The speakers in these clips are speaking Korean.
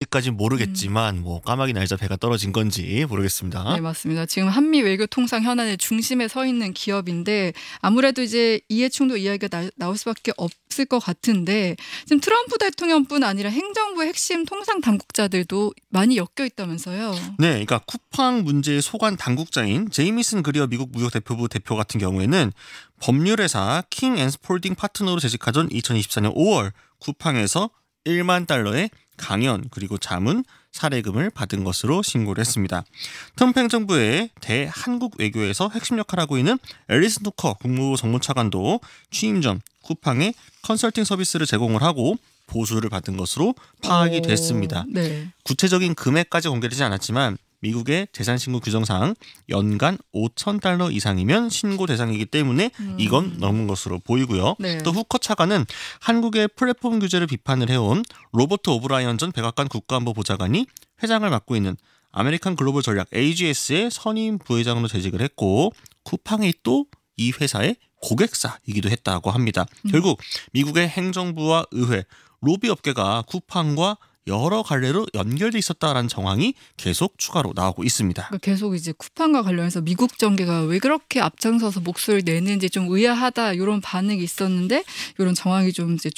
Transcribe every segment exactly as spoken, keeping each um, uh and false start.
아직까지 모르겠지만 음. 뭐 까마귀 날자 배가 떨어진 건지 모르겠습니다. 네, 맞습니다. 지금 한미 외교 통상 현안의 중심에 서 있는 기업인데 아무래도 이제 이해충돌 이야기가 나, 나올 수밖에 없을 것 같은데 지금 트럼프 대통령뿐 아니라 행정부의 핵심 통상 당국자들도 많이 엮여 있다면서요. 네, 그러니까 쿠팡 문제의 소관 당국자인 제이미슨 그리어 미국 무역대표부 대표 같은 경우에는 법률회사 킹앤스폴딩 파트너로 재직하던 이천이십사 년 오월 쿠팡에서 일만 달러의 강연 그리고 자문, 사례금을 받은 것으로 신고를 했습니다. 트럼프 행정부의 대한국 외교에서 핵심 역할을 하고 있는 앨리스 누커 국무부 정무차관도 취임 전 쿠팡에 컨설팅 서비스를 제공을 하고 보수를 받은 것으로 파악이 오, 됐습니다. 네. 구체적인 금액까지 공개되지 않았지만 미국의 재산신고 규정상 연간 오천 달러 이상이면 신고 대상이기 때문에 이건 넘은 것으로 보이고요. 네. 또 후커 차관은 한국의 플랫폼 규제를 비판을 해온 로버트 오브라이언 전 백악관 국가안보보좌관이 회장을 맡고 있는 아메리칸 글로벌 전략 에이지에스의 선임 부회장으로 재직을 했고 쿠팡이 또 이 회사의 고객사이기도 했다고 합니다. 음. 결국 미국의 행정부와 의회, 로비 업계가 쿠팡과 여러 갈래로 연결돼 있었다라는 정황이 계속 추가로 나오고 있습니다. 그러니까 계속 이제 쿠팡과 관련해서 미국 정계가 왜 그렇게 앞장서서 목소리를 내는지 좀 의아하다 이런 반응이 있었는데 이런 정황이 좀 이제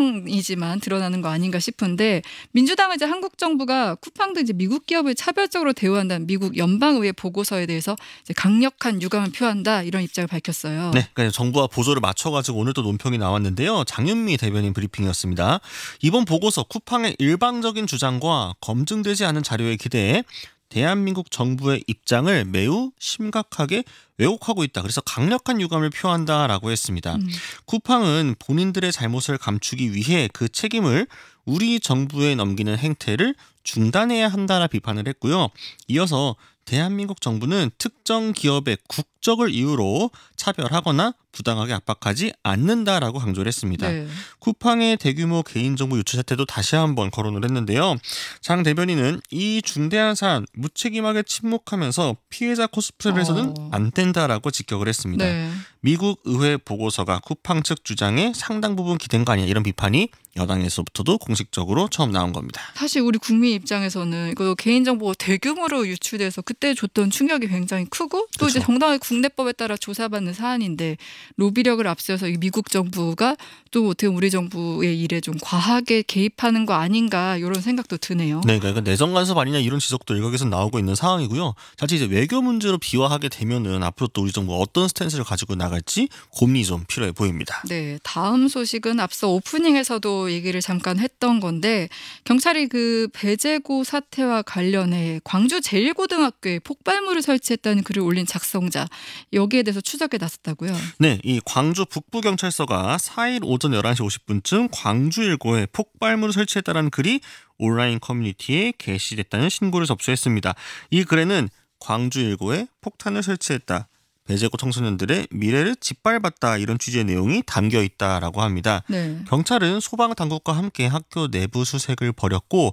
추정이지만 드러나는 거 아닌가 싶은데 민주당은 이제 한국 정부가 쿠팡 등 이제 미국 기업을 차별적으로 대우한다는 미국 연방의회 보고서에 대해서 이제 강력한 유감을 표한다 이런 입장을 밝혔어요. 네, 그러니까 정부와 보조를 맞춰가지고 오늘 또 논평이 나왔는데요. 장윤미 대변인 브리핑이었습니다. 이번 보고서 쿠팡의 일방 적인 주장과 검증되지 않은 자료에 기대해 대한민국 정부의 입장을 매우 심각하게 왜곡하고 있다. 그래서 강력한 유감을 표한다라고 했습니다. 음. 쿠팡은 본인들의 잘못을 감추기 위해 그 책임을 우리 정부에 넘기는 행태를 중단해야 한다라 비판을 했고요. 이어서 대한민국 정부는 특정 기업의 국적을 이유로 차별하거나 부당하게 압박하지 않는다라고 강조를 했습니다. 네. 쿠팡의 대규모 개인정보 유출 사태도 다시 한번 거론을 했는데요. 장 대변인은 이 중대한 사안 무책임하게 침묵하면서 피해자 코스프레를 해서는 어. 안 된다라고 직격을 했습니다. 네. 미국 의회 보고서가 쿠팡 측 주장에 상당 부분 기댄 거 아니냐 이런 비판이 여당에서부터도 공식적으로 처음 나온 겁니다. 사실 우리 국민 입장에서는 이거 개인정보가 대규모로 유출돼서 그때 줬던 충격이 굉장히 크고 또 이제 그렇죠. 정당하게 국내법에 따라 조사받는 사안인데 로비력을 앞세워서 이 미국 정부가 또 어떻게 우리 정부의 일에 좀 과하게 개입하는 거 아닌가 이런 생각도 드네요. 네, 그러니까 내정 간섭 아니냐 이런 지적도 일각에서 나오고 있는 상황이고요. 사실 이제 외교 문제로 비화하게 되면은 앞으로 또 우리 정부가 어떤 스탠스를 가지고 나갈지 고민이 좀 필요해 보입니다. 네, 다음 소식은 앞서 오프닝에서도 얘기를 잠깐 했던 건데 경찰이 그 배제고 사태와 관련해 광주 제일고등학교에 폭발물을 설치했다는 글을 올린 작성자 여기에 대해서 추적에 나섰다고요. 네, 이 광주 북부경찰서가 사일 오전 열한 시 오십 분쯤 광주 일고에 폭발물을 설치했다는 글이 온라인 커뮤니티에 게시됐다는 신고를 접수했습니다. 이 글에는 광주 일고에 폭탄을 설치했다. 배제고 청소년들의 미래를 짓밟았다 이런 취지의 내용이 담겨 있다라고 합니다. 네. 경찰은 소방당국과 함께 학교 내부 수색을 벌였고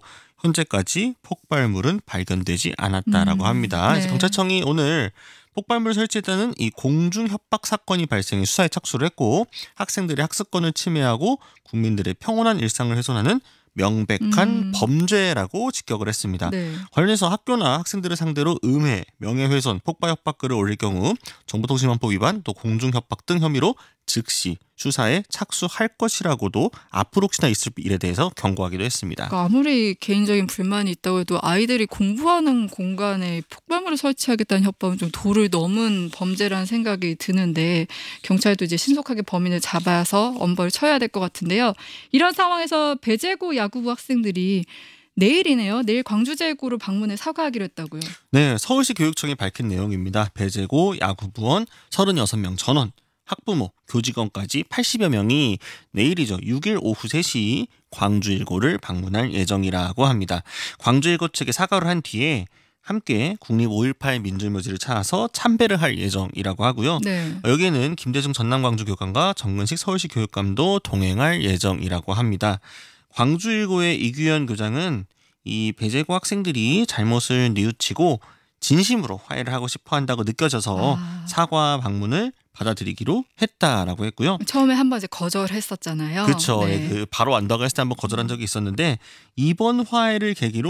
현재까지 폭발물은 발견되지 않았다라고 음, 합니다. 네. 그래서 경찰청이 오늘 폭발물을 설치했다는 이 공중 협박 사건이 발생해 수사에 착수를 했고 학생들의 학습권을 침해하고 국민들의 평온한 일상을 훼손하는 명백한 음. 범죄라고 직격을 했습니다. 네. 관련해서 학교나 학생들을 상대로 음해, 명예훼손, 폭발 협박글을 올릴 경우 정보통신망법 위반 또 공중협박 등 혐의로 즉시 수사에 착수할 것이라고도 앞으로 혹시나 있을 일에 대해서 경고하기도 했습니다. 그러니까 아무리 개인적인 불만이 있다고 해도 아이들이 공부하는 공간에 폭발물을 설치하겠다는 협박은 좀 도를 넘은 범죄라는 생각이 드는데 경찰도 이제 신속하게 범인을 잡아서 엄벌을 쳐야 될 것 같은데요. 이런 상황에서 배제고 야구부 학생들이 내일이네요. 내일 광주제일고를 방문해 사과하기로 했다고요. 네, 서울시 교육청이 밝힌 내용입니다. 배제고 야구부원 서른여섯 명 전원, 학부모, 교직원까지 팔십여 명이 내일이죠. 육일 오후 세 시 광주일고를 방문할 예정이라고 합니다. 광주일고 측에 사과를 한 뒤에 함께 국립 오일팔 민주묘지를 찾아서 참배를 할 예정이라고 하고요. 네. 여기에는 김대중 전남광주교감과 정근식 서울시 교육감도 동행할 예정이라고 합니다. 광주일고의 이규현 교장은 이 배제고 학생들이 잘못을 뉘우치고 진심으로 화해를 하고 싶어 한다고 느껴져서 아. 사과 방문을 받아들이기로 했다라고 했고요. 처음에 한번 이제 거절했었잖아요. 그렇죠. 네. 예, 그 바로 안다고 했을 때 한번 거절한 적이 있었는데 이번 화해를 계기로